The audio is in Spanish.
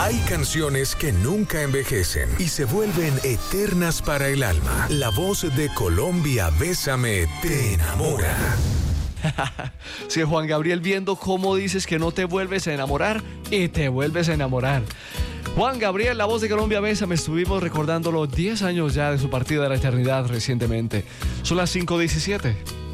Hay canciones que nunca envejecen y se vuelven eternas para el alma. La voz de Colombia, Bésame, te enamora. Sí, Juan Gabriel, viendo cómo dices que no te vuelves a enamorar y te vuelves a enamorar. Juan Gabriel, la voz de Colombia, Bésame, estuvimos recordándolo 10 años ya de su partida de la eternidad recientemente. Son las 5:17.